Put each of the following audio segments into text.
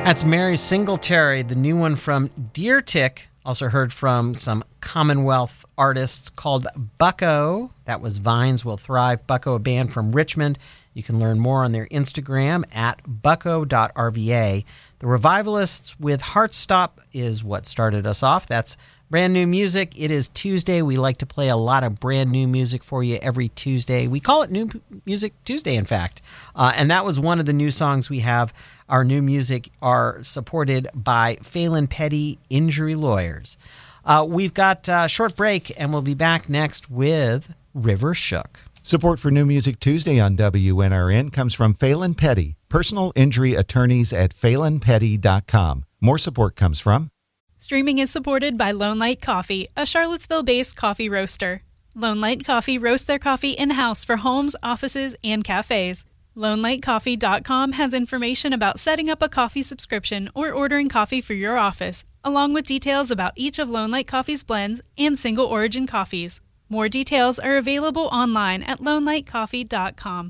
That's Mary Singletary, the new one from Deer Tick. Also heard from some Commonwealth artists called Bucko. That was Vines Will Thrive. Bucko, a band from Richmond. You can learn more on their Instagram at bucko.rva. The Revivalists with Heartstop is what started us off. That's brand new music. It is Tuesday. We like to play a lot of brand new music for you every Tuesday. We call it New Music Tuesday, in fact. And that was one of the new songs we have. Our new music are supported by Phelan Petty Injury Lawyers. We've got a short break, and we'll be back next with River Shook. Support for New Music Tuesday on WNRN comes from Phelan Petty, personal injury attorneys at phelanpetty.com. More support comes from... Streaming is supported by Lone Light Coffee, a Charlottesville-based coffee roaster. Lone Light Coffee roasts their coffee in-house for homes, offices, and cafes. LoneLightCoffee.com has information about setting up a coffee subscription or ordering coffee for your office, along with details about each of Lone Light Coffee's blends and single origin coffees. More details are available online at LoneLightCoffee.com.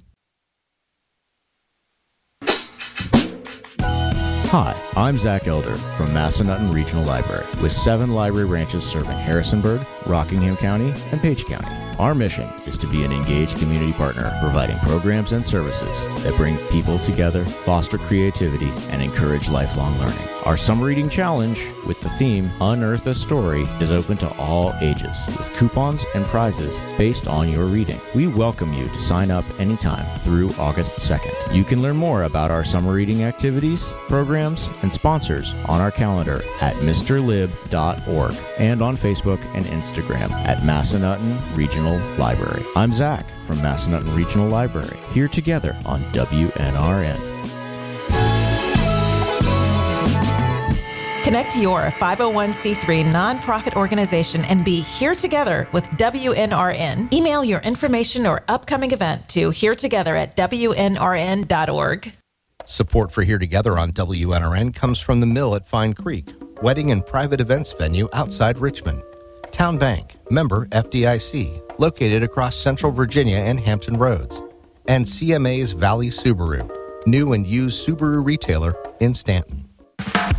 Hi, I'm Zach Elder from Massanutten Regional Library, with 7 library branches serving Harrisonburg, Rockingham County, and Page County. Our mission is to be an engaged community partner, providing programs and services that bring people together, foster creativity, and encourage lifelong learning. Our summer reading challenge, with the theme Unearth a Story, is open to all ages, with coupons and prizes based on your reading. We welcome you to sign up anytime through August 2nd. You can learn more about our summer reading activities, programs, and sponsors on our calendar at mrlib.org and on Facebook and Instagram at Massanutten Regional Library. I'm Zach from Massanutten Regional Library, here together on WNRN. Connect your 501c3 nonprofit organization and be here together with WNRN. Email your information or upcoming event to heretogether@wnrn.org. Support for Here Together on WNRN comes from the Mill at Fine Creek, wedding and private events venue outside Richmond. Town Bank, member FDIC, located across Central Virginia and Hampton Roads. And CMA's Valley Subaru, new and used Subaru retailer in Stanton.